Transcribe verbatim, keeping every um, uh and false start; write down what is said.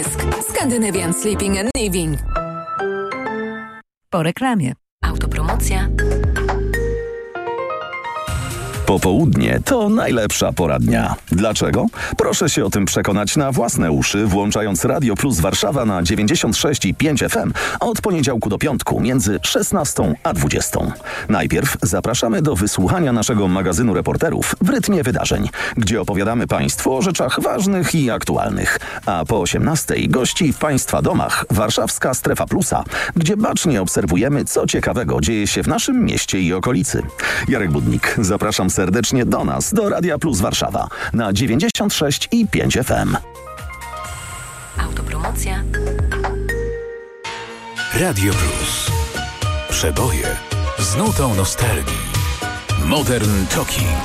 Pysk. Scandinavian Sleeping and Living. Po reklamie. Autopromocja. Popołudnie to najlepsza pora dnia. Dlaczego? Proszę się o tym przekonać na własne uszy, włączając Radio Plus Warszawa na dziewięćdziesiąt sześć i pięć F M od poniedziałku do piątku między szesnastą a dwudziestą. Najpierw zapraszamy do wysłuchania naszego magazynu reporterów w rytmie wydarzeń, gdzie opowiadamy Państwu o rzeczach ważnych i aktualnych. A po osiemnastej gości w Państwa domach warszawska Strefa Plusa, gdzie bacznie obserwujemy, co ciekawego dzieje się w naszym mieście i okolicy. Jarek Budnik, zapraszam serdecznie do nas, do Radia Plus Warszawa na dziewięćdziesiąt sześć i pięć F M. Autopromocja. Radio Plus. Przeboje z nutą nostalgii. Modern Talking.